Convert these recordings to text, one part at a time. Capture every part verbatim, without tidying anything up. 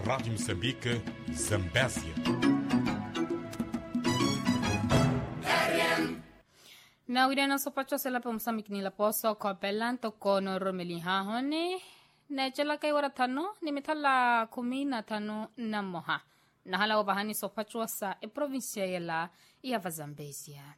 Rádio Moçambique, Zambésia. Na wirena sopacho sela pa Moçambique ni la poso kopelan to kono romeli hahone na jela kai wara tano ni mitala kumi na tano na moha na hala wabahani sopacho sa e provincia yela ya Zambésia.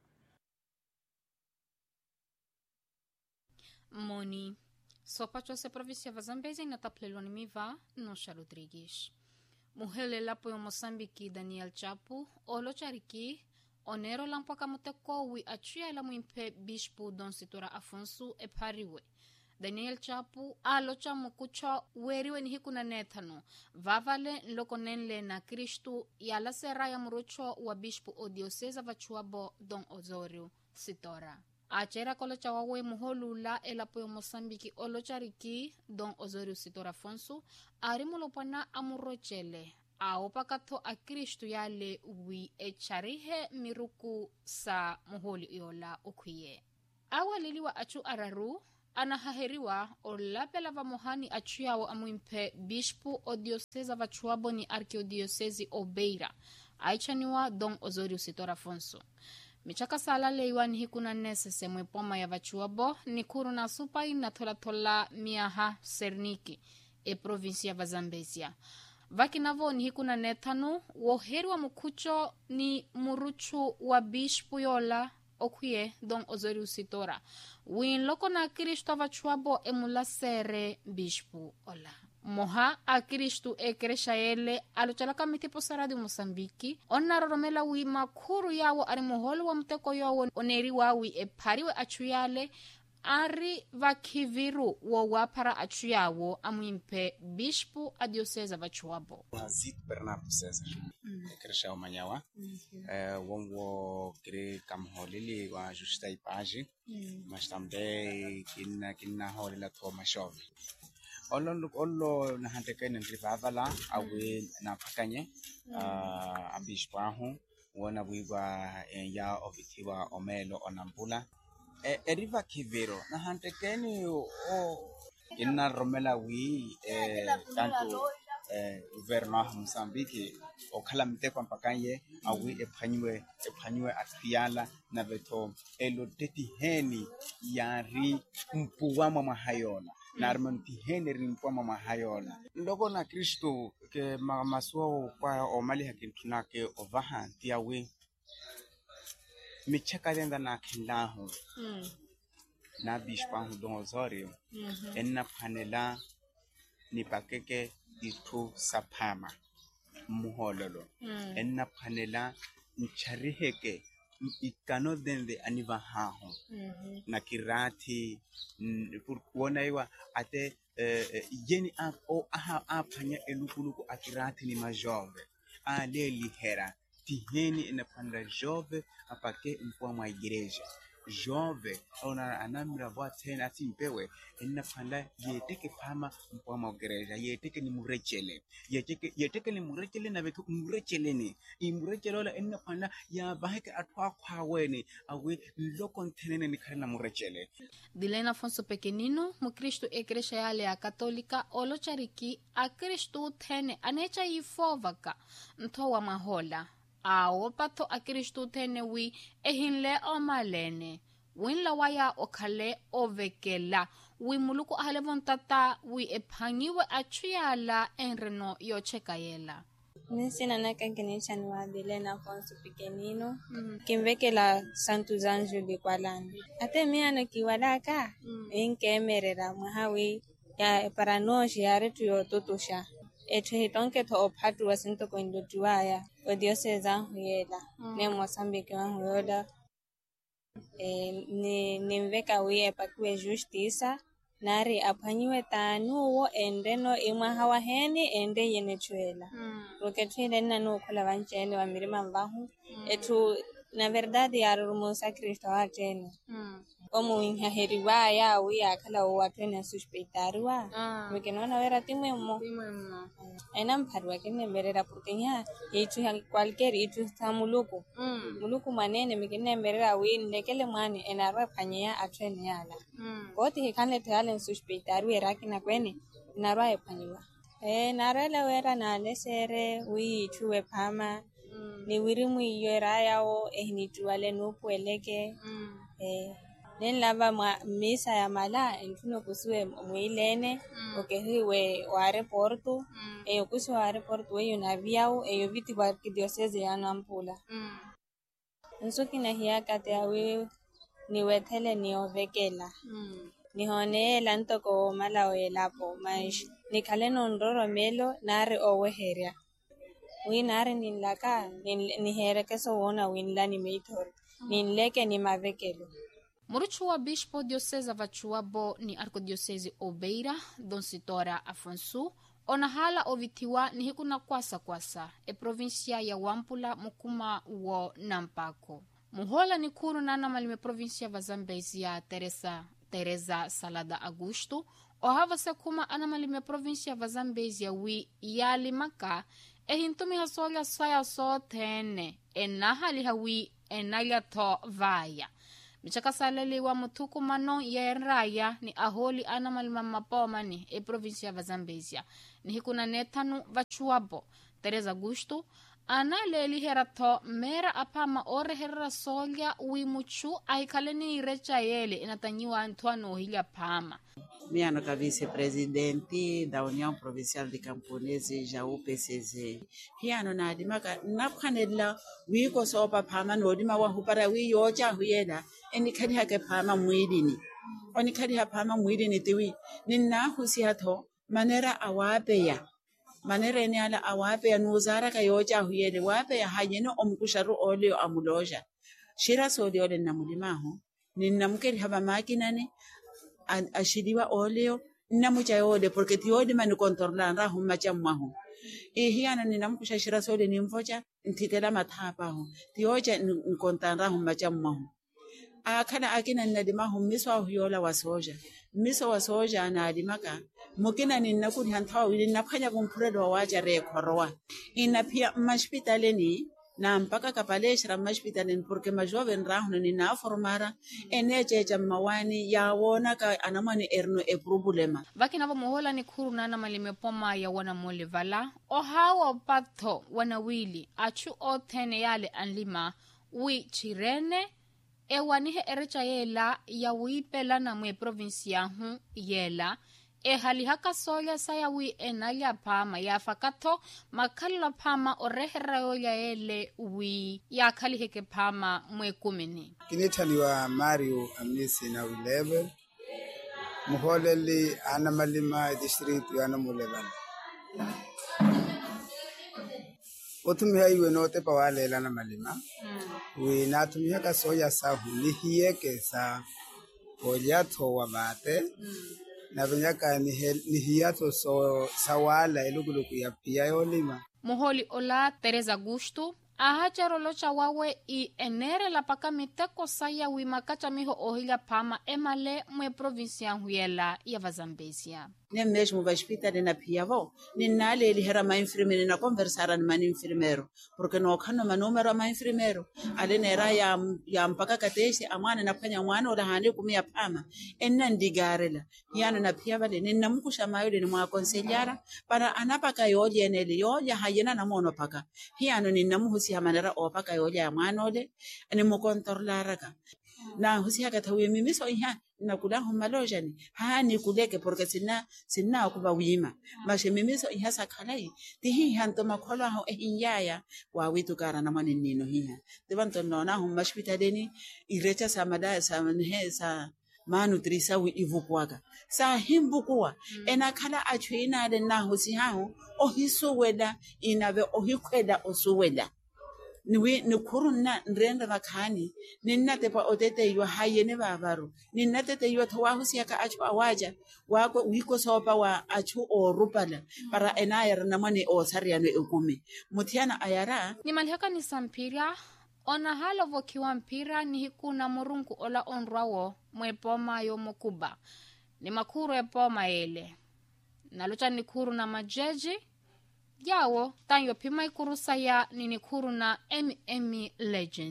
Moni sopacho se provincia ya Zambésia na tapleloni miva no Rodrigues. Muhele la po Moçambique Daniel Chapu olo chariki onero lampoka muteko wi achia la muimpe bispo Don Sitora Afonso e pariwe. Daniel Chapu alo cha mukucho weriwe ni hikuna nethano vavale nloko nenle na Kristu ya la sera ya murucho wa bispo o diocesa vachuabo Don Osorio Sitora. Achera kolocha wawe muholula elapo Moçambique olo chariki Don Osorio Sitora Afonso arimulopana amurochele aopa kato a Kristu yale wi echarihe miruku sa muholi yola ukwiye. Awa liliwa achu araru anahaheriwa o lapela va mohani achu yao amuimpe bishpu o diocesa va chuabo ni arkiodiocesi o Beira aichaniwa Don Osorio Sitora Afonso. Michaka sala leiwa ni hikuna nese semwe poma ya vachuabo ni kuru na supai na tola tola miaha Serniki e provincia va Zambésia. Vakinavo ni hikuna netanu woheri wa mukucho ni muruchu wa bishpu yola okuye Don Osorio Sitora. Win loko na Kristu vachuabo emula sere bishpu ola. Moha a Kristu e kresha ele aluchalaka mitipo saradi Moçambique onna roromela wi makuru yawo ari muholo wa mteko yawo oneri wawi e pariwe achuyale ari vakiviru wo wapara achuyawo amuimpe bishpu a diocesa vachuabo. Zito Bernardo César kresha manyawa eh wongo kre kamholili wa justa ipage mas também kinna kinna holila to mashove ollo ollo na hanteke na rivavala awe na pakanye a bishpu ahu wona wiwa ya ofitiwa omelo onambula e eriva kivero na hantekeni o inna romela wi e tanto e governo Moçambique o kalamite kwa mpakanye awi e phanywe e phanywe atiala na beto elo teti heni yari mpuwa mama hayona na armanti heni rimpuwa mama hayona ndogo na Kristo ke maswa kwa o mali hakintunake ovaha tiawe michaka denda na kinlahu mm. na bishpa Don Osorio mm -hmm. enna panela ni pakeke itu sapama muhololo mm. enna panela nchariheke ikano dende aniva haho mm -hmm. na kirati kuona iwa ate uh, yeni a o aha apanya elukuluku akirati ni majove aleli hera tiheni inapanda jove apake mkwa mwa igreja jove ona anamira vwa tena atimpewe inapanda yeteke fama mkwa mwa igreja yeteke ni murechele yeteke yeteke ni murechele na betu murechele ni imurechele ola inapanda ya baheke atwa kwa weni awe loko ntenene ni kare na murechele. Dilena Afonso pequenino mu Kristu e igreja yale ya katolika olo chariki a Kristu tene anecha yifovaka mtowa mahola awo pato a Kristu tene wi ehinle o malene winla waya okale ovekela wi muluku ahale vontata wi ephangiwe achuyala enreno yo chekayela. Nisina naka kinichan wa Dilena Afonso pequenino mm. kimvekela Santos Anjos de Kwalandi ate miano kiwadaka mm. inkemerera mahawi ya paranoshi yare tuyo totosha eto hitonke to ophatu wasinto koindo tuaya o diocesa huyela mm. ne Moçambique wa huyoda e ni nimveka wi pakwe justiça nari aphanyiwe tanu wo endeno imwa hawa heni ende yenechuela mm. roketwele nanu kula vanchele wa mirima mbahu mm. etu na verdade yarumusa Kristo atene mm. omu inhaheriwa ya wi akala watene suspeitarwa ah. Mekenona vera timemo timemo ena mparwa kene merera porque ya itu cualquier itu samuluku mm. muluku manene mekene merera wi ndekele mwane enarwa panyea atene yala mm. Koti hekane tayale suspeitarwa erakina kwene narwa epanywa Eh, narela wera na lesere wi chuwe pama. Mm. Ni wiri mu yera yao eh ni tuwale nupu eleke. Mm. Eh, nen lava ma misa ya mala entuno kusue muilene. Mm. Okehiwe ware portu. Mm. Eyo kusu ware portu we yunaviao eyo viti wa kidioseze ya nampula. Mm. Nsuki na hiya kate awi ni wetele ni ovekela. Mm. Ni hone lantoko mala we lapo maish. Ni kaleno ndoro melo nare oweheria. Wi nare ninlaka ni here keso wona winla ni meitor. Ninleke ni mavekelo. Muruchua Bispo Diocesa Vachuabo ni Arcodiocese Obeira, Don Sitora Afonso, onahala ovitiwa ni hikuna kwasa kwasa, e provincia ya Wampula mukuma wo Nampako. Muhola ni kuru nana malime provincia va Zambezia Teresa, Teresa Salada Augusto, ohava se kuma ana malime provincia va Zambezia wi yali maka, e hintumi hasolia saya so tene, e nahali hawi e nalia to vaya. Michakasaleli wa mutuku mano ya raya ni aholi ana malima mapoma ni e provincia va Zambezia. Ni hikuna netanu Vachuabo, Teresa Augusto, ana leli herato mera apama ore herra solia wimuchu aikaleni irecha yele inatanyiwa Antoine Ohilya Pama. Miano ka vice-presidente da União Provincial de Camponeses ja U P C Z. Hiano na dimaka napkanela wiko sopa Pama no dima wa hupara wi yoja huyela eni kadi hake Pama mwidini. Oni kadi ha Pama mwidini tiwi ninna husiato manera awapeya. Manera ni ala awapeya nuzara ka yoja huyele wapeya hayeno omkusharu oleo amuloja. Shira sodi ole na mulimaho ninna mkedi haba makinani ashiriwa oleo namucha yode porque tiode manu controlar ra huma chamahu e hiana ni namkusha shira sode ni mvocha ntitela mathapa ho tioja ni controlar huma chamahu akana akina nadima ho miso huyola wasoja miso wasoja na adimaka mukina ni nakuni hanthawa wili naphanya kumpuredo waja rekorwa ina pia mashpitaleni na mpaka kapaleshra mashpitaleni porque majoven rahuna ni na formara enechecha mawani ya wona ka anamani erno e problema vakina va muhola ni khuru nana malime poma ya wana mole vala o hawa patho wana wili achu o tene yale anlima wi chirene e wanihe erecha yela ya wipela na mwe provincia hu yela e hali haka soya saya wi enalya Pama ya fakato makalla Pama orehera yoya ele wi ya khali heke Pama mwe kumini. Kinitaliwa Mario Amisi na Wilebe muholeli ana malima district yana mulebana otumia iwe note pawalela na malima mm. wi natumia ka soya sahu nihieke sa ojato wa bate mm. na benyaka ni hiato so sawala eluguluku ya pia yolima muholi ola Teresa Augusto ahacha rolocha wawe i enere la paka miteko saya wimakacha miho Ohilya Pama emale mwe provincia huyela ya Vazambezia ne mesmo va hospital na pia vo ni nale li hera ma enfermero na conversara na man enfermero porque no khano ma numero ma enfermero ale nera ya ya mpaka katesi amana na panya mwana ola hande kumia Pama enna ndigarela yana na pia vale ni namkusha mayode ni mwa konselyara para anapaka yoje enele yoje hayena na mono paka hiano ni namuhusi hamanera opaka yoje ya mwana ole ni mo controlara ka na husi haka tawe mimiso iha na kula humaloja ni hani kuleke porque sina sina kuba wima mashe mimiso iha sakalai tihi hanto makhola ho ehinyaya wa witukara na manino hiha devanto nona hum hospitaleni irecha samada samane sa manutrisa wi ivukwaga sa himbukuwa mm. ena khala achwina de na husi hawo ohisuweda inabe ohikweda osuweda niwe nikurunna nrenda makhani ninna tepa otete ywa hayene babaro ninna tete ywa thwa husia ka achu awaja wako wiko sopa wa achu orupala para enayar namani o sariano ekumi muthiana ayara ni malhaka ni sampiria ona halo vokiwa mpira ni hikuna murungu ola onrawo mwe poma yo mokuba ni makuru e poma ele nalucha ni kuru na majeji yawo tanyo pima ikurusa ya nini kuru na emi emi legendi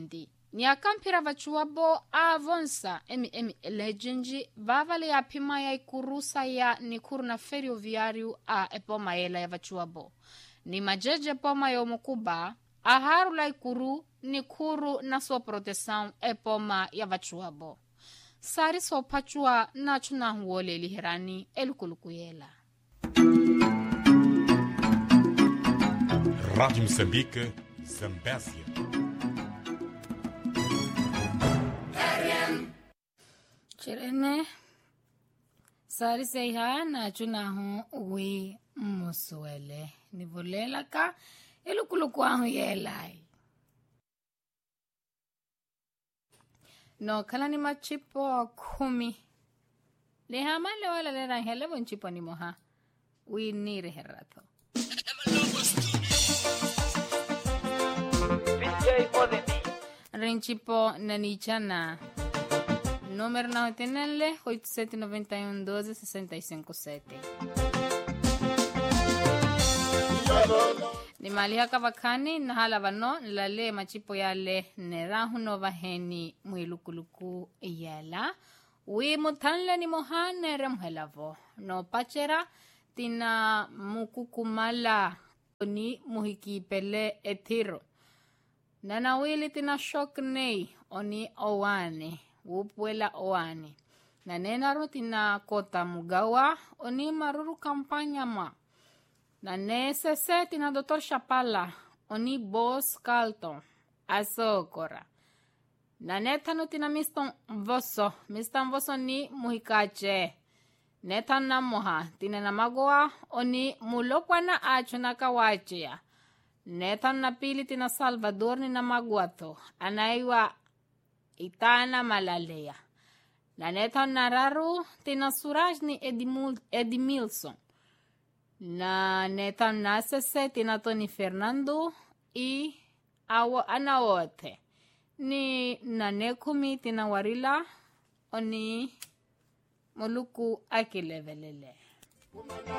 ni akampira vachuabo avonsa emi emi elegenji vavale ya pima ya ikurusa ya nikuru na ferroviário a epoma ela ya vachuabo ni majeje poma ya omukuba aharu la ikuru nikuru na sua proteção epoma ya vachuabo sari so pachua na chuna huole liherani elukulukuyela. Rádio Moçambique, Zambésia. Chirene sari seiha na chuna hu wi musuele nivolela ka elukulukuahu yelai no kala ni machipo kumi le hamale wala le rangele bon chipo ni moha wi ni reherato Renchipo nanichana número na tenele oito sete nove um doze sessenta e cinco sete. Ni malia kavakani na halavano lale machipo yale nerahu no vaheni mwilukuluku yala wi mutanle ni mohane remhelavo no pachera tina mukukumala ni muhiki pele etiro nana wili tina shok nei oni owane wupuela owane na nena rutina kota mugawa oni maruru kampanya ma na nesese tina Doutor Chapala oni Bos Carlton asokora na neta no tina miston voso miston voso ni muhikache neta na moha tina na magoa oni mulokwana acho na kawachia neta na pili tina Salvador ni na maguato anaiwa itana malalea na neta na raru tina Suraj ni Edimul, Edimilson na neta na sese tina Tony Fernando i awo anawote ni na nekumi tina Warila oni moluku akilevelele.